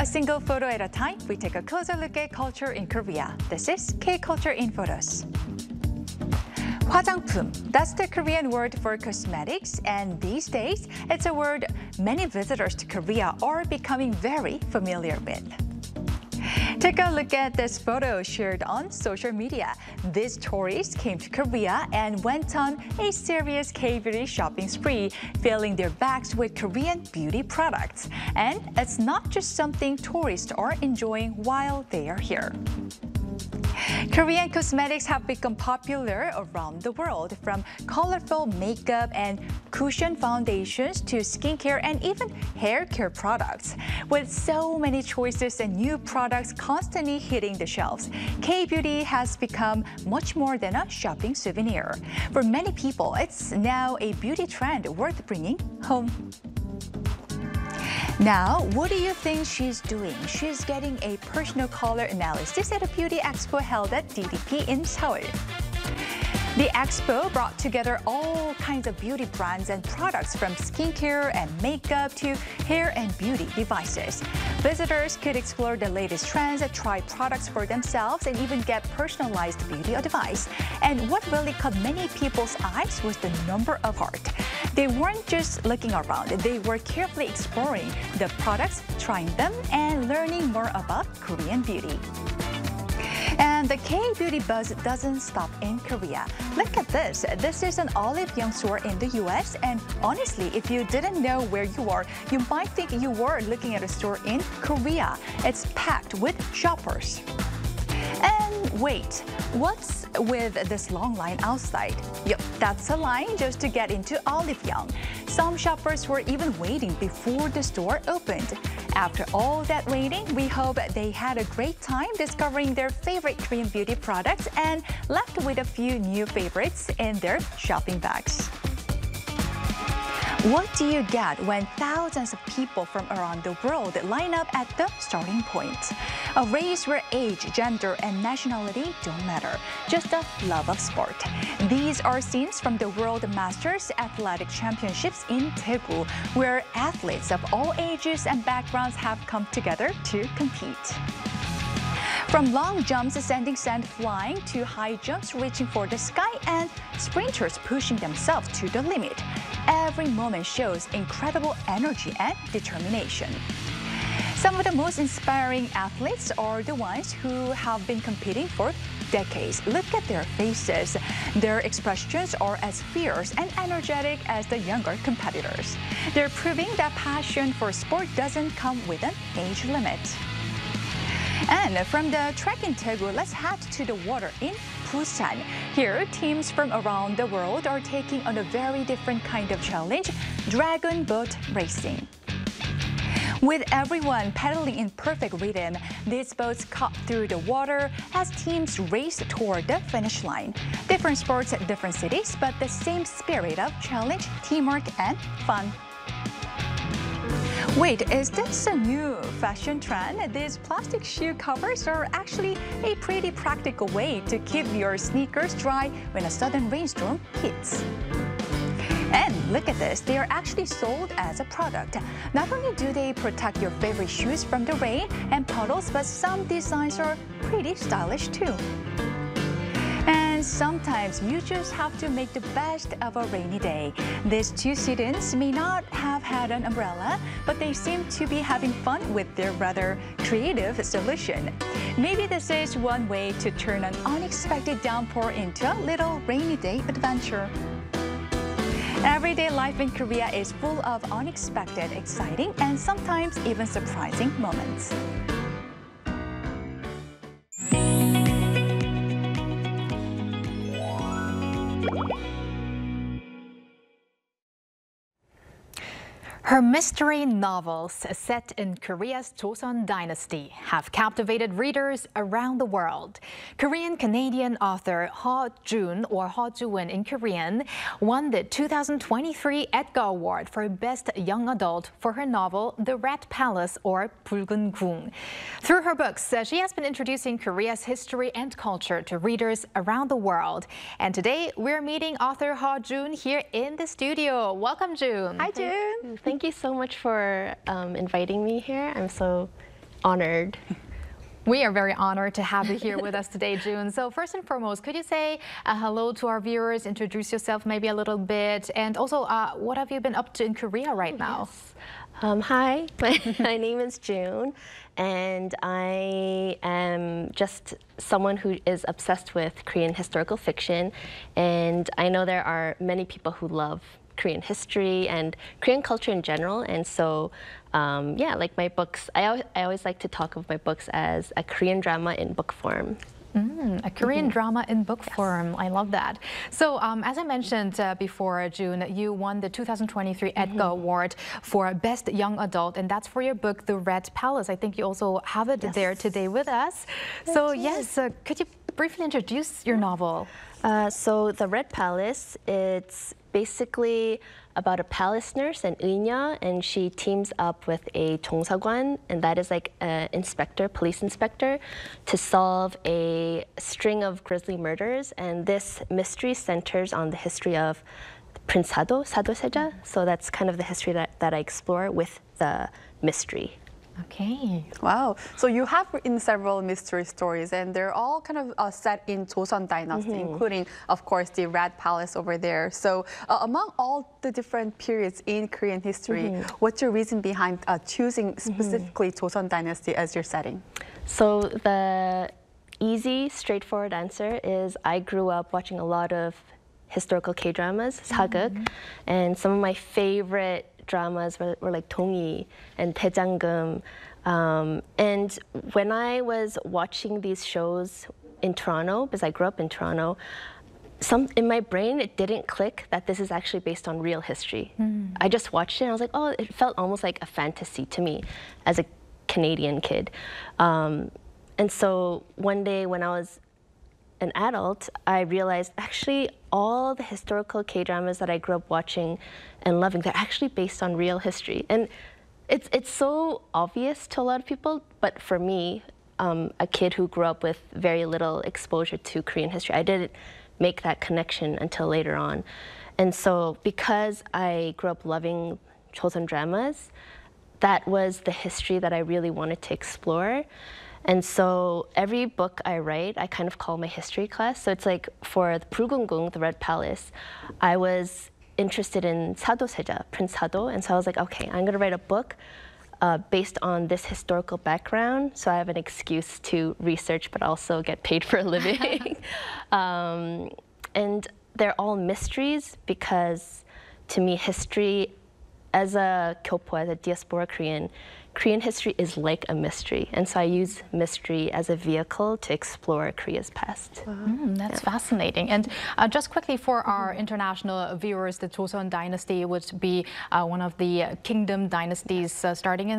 single photo at a time, we take a closer look at culture in Korea. This is K-Culture in Photos. 화장품, that's the Korean word for cosmetics, and these days, it's a word many visitors to Korea are becoming very familiar with. Take a look at this photo shared on social media. These tourists came to Korea and went on a serious K-beauty shopping spree, filling their bags with Korean beauty products. And it's not just something tourists are enjoying while they are here. Korean cosmetics have become popular around the world, from colorful makeup and cushion foundations to skincare and even hair care products. With so many choices and new products constantly hitting the shelves, K-beauty has become much more than a shopping souvenir. For many people, it's now a beauty trend worth bringing home. Now, what do you think she's doing? She's getting a personal color analysis at a beauty expo held at DDP in Seoul. The expo brought together all kinds of beauty brands and products, from skincare and makeup to hair and beauty devices. Visitors could explore the latest trends, try products for themselves, and even get personalized beauty advice. And what really caught many people's eyes was the number of art. They weren't just looking around, they were carefully exploring the products, trying them, and learning more about Korean beauty. And the K-beauty buzz doesn't stop in Korea. Look at this. This is an Olive Young store in the US. And honestly, if you didn't know where you are, you might think you were looking at a store in Korea. It's packed with shoppers. And wait, what's with this long line outside? Yep, that's a line just to get into Olive Young. Some shoppers were even waiting before the store opened. After all that waiting, we hope they had a great time discovering their favorite Korean beauty products and left with a few new favorites in their shopping bags. What do you get when thousands of people from around the world line up at the starting point? A race where age, gender, and nationality don't matter, just the love of sport. These are scenes from the World Masters Athletic Championships in Daegu, where athletes of all ages and backgrounds have come together to compete. From long jumps sending sand flying to high jumps reaching for the sky and sprinters pushing themselves to the limit, every moment shows incredible energy and determination. Some of the most inspiring athletes are the ones who have been competing for decades. Look at their faces. Their expressions are as fierce and energetic as the younger competitors. They're proving that passion for sport doesn't come with an age limit. And from the track in Daegu, let's head to the water in Busan. Here, teams from around the world are taking on a very different kind of challenge, dragon boat racing. With everyone pedaling in perfect rhythm, these boats cut through the water as teams race toward the finish line. Different sports at different cities, but the same spirit of challenge, teamwork, and fun. Wait, is this a new fashion trend? These plastic shoe covers are actually a pretty practical way to keep your sneakers dry when a sudden rainstorm hits. And look at this, they are actually sold as a product. Not only do they protect your favorite shoes from the rain and puddles, but some designs are pretty stylish too. And sometimes you just have to make the best of a rainy day. These two students may not have had an umbrella, but they seem to be having fun with their rather creative solution. Maybe this is one way to turn an unexpected downpour into a little rainy day adventure. Everyday life in Korea is full of unexpected, exciting, and sometimes even surprising moments. Her mystery novels set in Korea's Joseon Dynasty have captivated readers around the world. Korean-Canadian author Ha Jun, or Ha Ju-won in Korean, won the 2023 Edgar Award for Best Young Adult for her novel The Red Palace, or 붉은 궁. Through her books, she has been introducing Korea's history and culture to readers around the world. And today, we're meeting author Ha Jun here in the studio. Welcome, Jun. Hi, Jun. Thank you so much for inviting me here. I'm so honored. We are very honored to have you here with us today, June. So first and foremost, could you say hello to our viewers, introduce yourself maybe a little bit, and also what have you been up to in Korea right now? Yes. Hi, my name is June, and I am just someone who is obsessed with Korean historical fiction, and I know there are many people who love Korean history and Korean culture in general, and so yeah, like my books, I always like to talk of my books as a Korean drama in book form. A Korean drama in book form. I love that. So as I mentioned before, June, you won the 2023 Edgar Award for Best Young Adult, and that's for your book, The Red Palace. I think you also have it there today with us. So yes, could you briefly introduce your novel? So The Red Palace, it's basically about a palace nurse, an Eunya, and she teams up with a Jongsa관, and that is like an inspector, police inspector, to solve a string of grisly murders. And this mystery centers on the history of Prince Sado, Sado Seja. So that's kind of the history that I explore with the mystery. Okay. Wow. So you have written several mystery stories, and they're all kind of set in Joseon Dynasty, including, of course, the Red Palace over there. So among all the different periods in Korean history, what's your reason behind choosing specifically Joseon Dynasty as your setting? So the easy, straightforward answer is I grew up watching a lot of historical K-dramas, 사극, and some of my favorite dramas were like Dongi and Daejanggeum. And when I was watching these shows in Toronto, because I grew up in Toronto, in my brain it didn't click that this is actually based on real history. I just watched it and I was like, oh, it felt almost like a fantasy to me as a Canadian kid. And so one day when I was an adult, I realized actually all the historical K-dramas that I grew up watching and loving, they're actually based on real history. And it's so obvious to a lot of people, but for me, a kid who grew up with very little exposure to Korean history, I didn't make that connection until later on. And so because I grew up loving Joseon dramas, that was the history that I really wanted to explore. And so every book I write, I kind of call my history class. So it's like for the Bulgunggung, the Red Palace, I was interested in Sado Seja, Prince Sado. And so I was like, okay, I'm going to write a book based on this historical background. So I have an excuse to research, but also get paid for a living. And they're all mysteries because to me, history, as a Kyopo, as a diaspora Korean history is like a mystery. And so I use mystery as a vehicle to explore Korea's past. That's fascinating. And just quickly for our international viewers, the Joseon Dynasty would be one of the kingdom dynasties starting in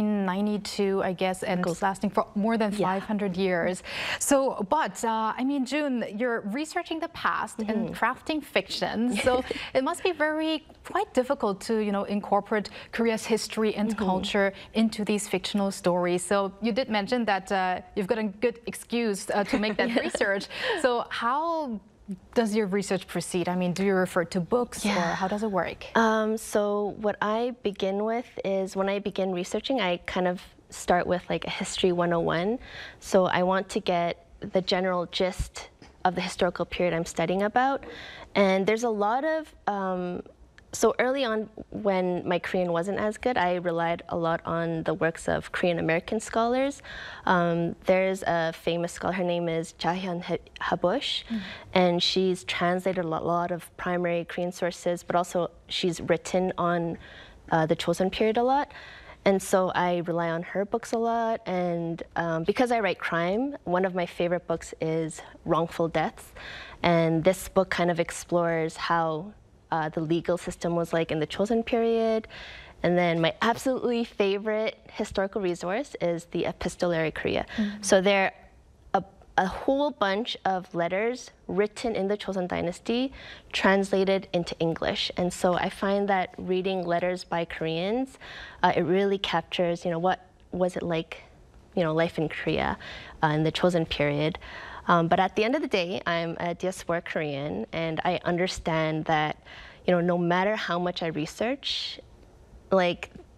1392, I guess, and lasting for more than 500 years. So, but I mean, June, you're researching the past and crafting fiction. So it must be quite difficult to, incorporate Korea's history and culture into these fictional stories. So you did mention that you've got a good excuse to make that research. So how does your research proceed? I mean, do you refer to books or how does it work? So what I begin with is when I begin researching, I kind of start with like a history 101. So I want to get the general gist of the historical period I'm studying about. And there's a lot of so early on, when my Korean wasn't as good, I relied a lot on the works of Korean American scholars. There's a famous scholar, her name is Jahyun Habush, and she's translated a lot of primary Korean sources, but also she's written on the Joseon period a lot. And so I rely on her books a lot. And because I write crime, one of my favorite books is Wrongful Deaths. And this book kind of explores how the legal system was like in the Joseon period. And then my absolutely favorite historical resource is the Epistolary Korea. So there are a whole bunch of letters written in the Joseon Dynasty translated into English. And so I find that reading letters by Koreans, it really captures, what was it like, life in Korea in the Joseon period. But at the end of the day, I'm a diaspora Korean, and I understand that, no matter how much I research, like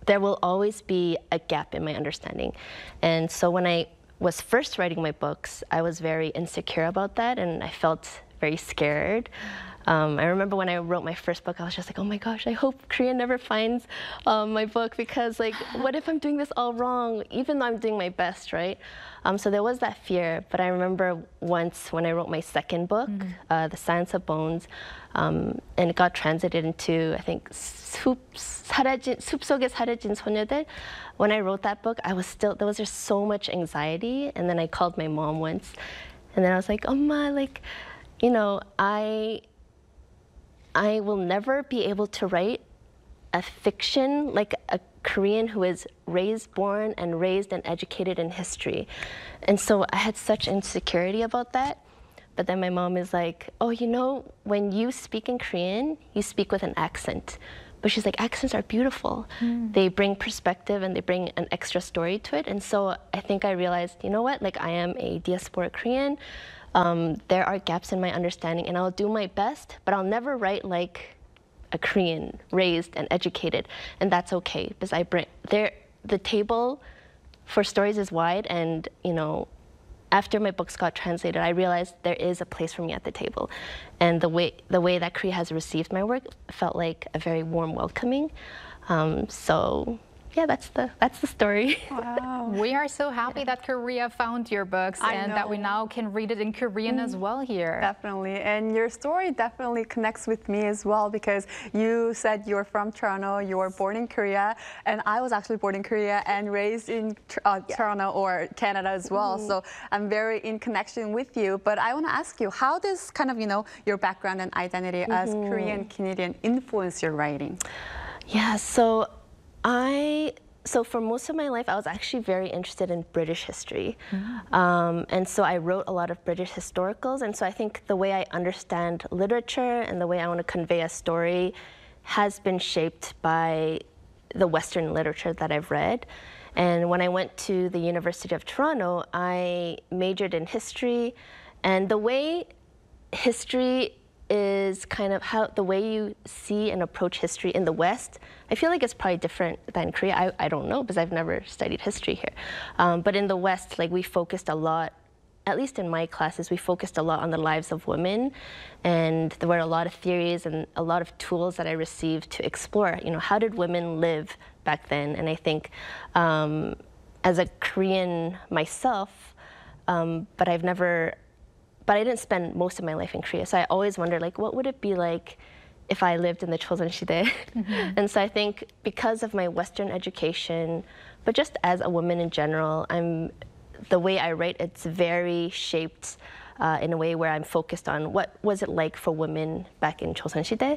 there will always be a gap in my understanding. And so when I was first writing my books, I was very insecure about that, and I felt very scared. I remember when I wrote my first book, I was just like, oh my gosh, I hope Korea never finds my book, because like, what if I'm doing this all wrong, even though I'm doing my best, right? So there was that fear. But I remember once when I wrote my second book, The Science of Bones, and it got translated into, I think, 숲 속에 사라진 소녀들. When I wrote that book, there was just so much anxiety. And then I called my mom once, and then I was like, Oma, like, you know, I will never be able to write a fiction like a Korean who is born and raised and educated in history. And so I had such insecurity about that. But then my mom is like, oh, you know, when you speak in Korean, you speak with an accent. But she's like, accents are beautiful. They bring perspective and they bring an extra story to it. And so I think I realized, you know what, like I am a diaspora Korean. There are gaps in my understanding, and I'll do my best, but I'll never write like a Korean raised and educated, and that's okay, because the table for stories is wide. And you know, after my books got translated, I realized there is a place for me at the table, and the way that Korea has received my work felt like a very warm welcoming. So yeah, that's the story. Wow. We are so happy that Korea found your books and that we now can read it in Korean as well here. Definitely. And your story definitely connects with me as well, because you said you're from Toronto, you were born in Korea, and I was actually born in Korea and raised in Toronto or Canada as well. So I'm very in connection with you. But I want to ask you, how does kind of, you know, your background and identity as Korean Canadian influence your writing? Yeah, so for most of my life, I was actually very interested in British history. And so I wrote a lot of British historicals. And so I think the way I understand literature and the way I want to convey a story has been shaped by the Western literature that I've read. And when I went to the University of Toronto, I majored in history. And the way history is kind of how the way you see and approach history in the West, I feel like it's probably different than Korea. I don't know, because I've never studied history here. But in the West, like we focused a lot, at least in my classes, we focused a lot on the lives of women. And there were a lot of theories and a lot of tools that I received to explore, you know, how did women live back then? And I think as a Korean myself, but I didn't spend most of my life in Korea. So I always wondered, like, what would it be like if I lived in the Chosun Sidae? And so I think because of my Western education, but just as a woman in general, the way I write, it's very shaped in a way where I'm focused on what was it like for women back in Chosun Sidae.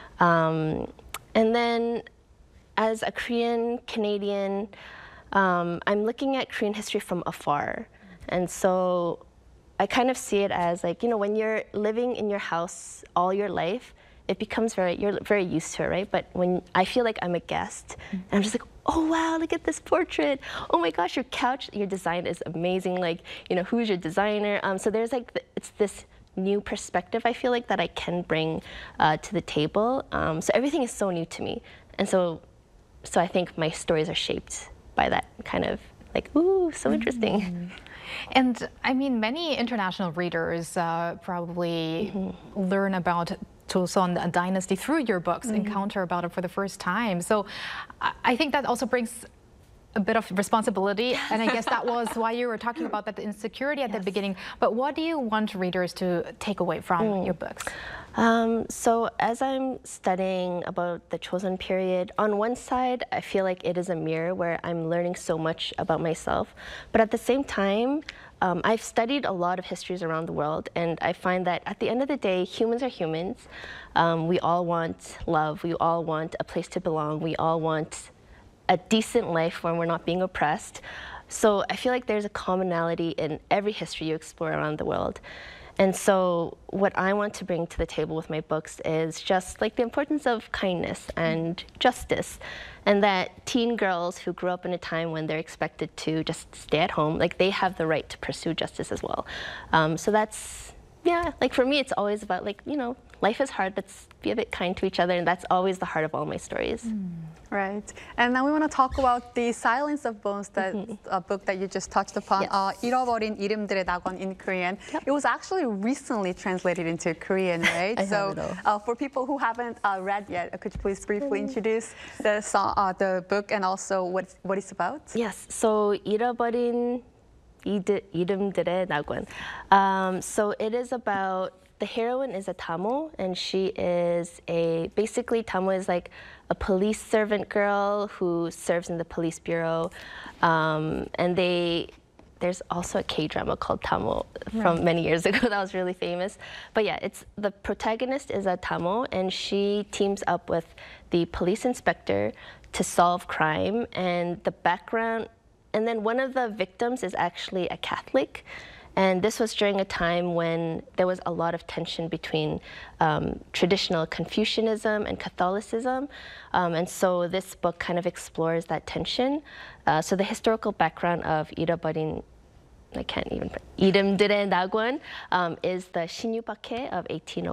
And then as a Korean Canadian, I'm looking at Korean history from afar. And so I kind of see it as like, you know, when you're living in your house all your life, it becomes you're very used to it, right? But when I feel like I'm a guest, and I'm just like, oh wow, look at this portrait. Oh my gosh, your couch, your design is amazing. Like, you know, who's your designer? So there's like, it's this new perspective I feel like that I can bring to the table. So everything is so new to me. And so I think my stories are shaped by that kind of like, ooh, so interesting. And I mean, many international readers probably learn about Joseon Dynasty through your books, encounter about it for the first time. So I think that also brings a bit of responsibility. And I guess that was why you were talking about that insecurity at the beginning. But what do you want readers to take away from your books? So as I'm studying about the Joseon period, on one side, I feel like it is a mirror where I'm learning so much about myself. But at the same time, I've studied a lot of histories around the world, and I find that at the end of the day, humans are humans. We all want love. We all want a place to belong. We all want a decent life where we're not being oppressed. So I feel like there's a commonality in every history you explore around the world. And so what I want to bring to the table with my books is just like the importance of kindness and justice, and that teen girls who grew up in a time when they're expected to just stay at home, like they have the right to pursue justice as well. So that's, yeah, like for me, it's always about like, you know, life is hard. Let's be a bit kind to each other, and that's always the heart of all my stories. Right. And now we want to talk about the Silence of Bones, that book that you just touched upon. Yes. 잃어버린 이름들의 낙원 in Korean. It was actually recently translated into Korean, right? I For people who haven't read yet, could you please briefly introduce the book and also what it's about? Yes. So 잃어버린 이름들의 낙원. So it is about, the heroine is a Tamo, and she is basically Tamo is like a police servant girl who serves in the police bureau. And there's also a K-drama called Tamo from many years ago that was really famous. But yeah, the protagonist is a Tamo, and she teams up with the police inspector to solve crime, and the background. And then one of the victims is actually a Catholic. And this was during a time when there was a lot of tension between traditional Confucianism and Catholicism. And so this book kind of explores that tension. So the historical background of 잃어버린, I can't even, 이름들의 낙원 is the 신유박해 of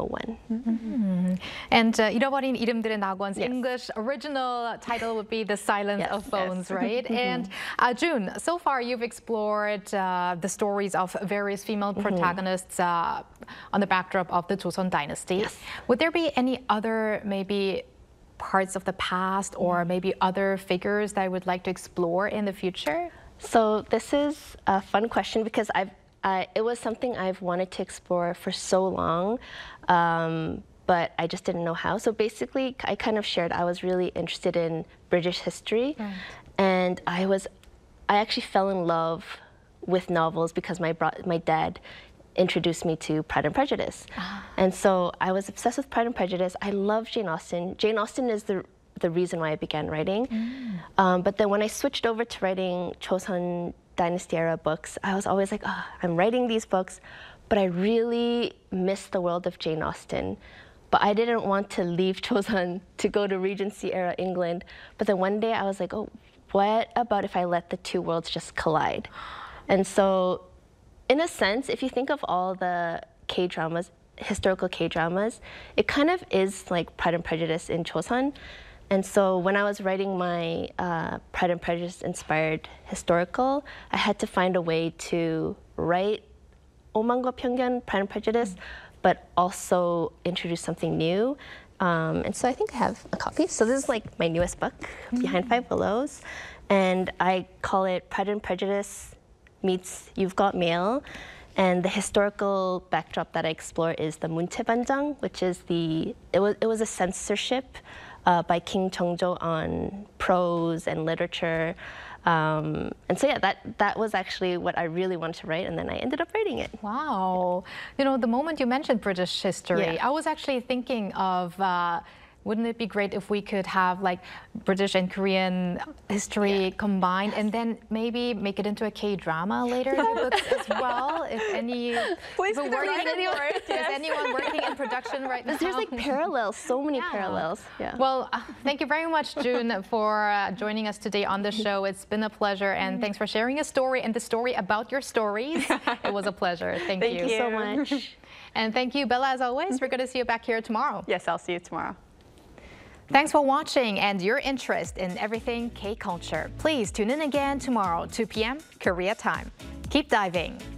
1801. And 잃어버린 이름들의 낙원's English original title would be The Silence of Bones, right? And June, so far you've explored the stories of various female protagonists on the backdrop of the Joseon dynasty. Yes. Would there be any other maybe parts of the past or maybe other figures that I would like to explore in the future? So this is a fun question because it was something I've wanted to explore for so long, but I just didn't know how. So basically, I kind of shared I was really interested in British history, and I actually fell in love with novels because my dad introduced me to Pride and Prejudice, and so I was obsessed with Pride and Prejudice. I love Jane Austen. Jane Austen is the reason why I began writing. But then when I switched over to writing Joseon Dynasty era books, I was always like, I'm writing these books, but I really miss the world of Jane Austen. But I didn't want to leave Joseon to go to Regency era England. But then one day I was like, what about if I let the two worlds just collide? And so in a sense, if you think of all the K-dramas, historical K-dramas, it kind of is like Pride and Prejudice in Joseon. And so when I was writing my Pride and Prejudice inspired historical, I had to find a way to write 오만과 편견, Pride and Prejudice, but also introduce something new. And so I think I have a copy. So this is like my newest book, Behind Five Willows. And I call it Pride and Prejudice meets You've Got Mail. And the historical backdrop that I explore is the 문체반장, which is it was a censorship by King Jeongjo on prose and literature. And so yeah, that was actually what I really wanted to write, and then I ended up writing it. Wow. You know, the moment you mentioned British history, I was actually thinking of wouldn't it be great if we could have like British and Korean history combined and then maybe make it into a K-drama later in the books as well? If any, Please is anyone working in production right now? There's like parallels, so many parallels. Yeah. Well, thank you very much, June, for joining us today on the show. It's been a pleasure, and thanks for sharing a story and the story about your stories. It was a pleasure. Thank you so much. And thank you, Bella, as always. We're going to see you back here tomorrow. Yes, I'll see you tomorrow. Thanks for watching and your interest in everything K-culture. Please tune in again tomorrow, 2 p.m. Korea time. Keep diving.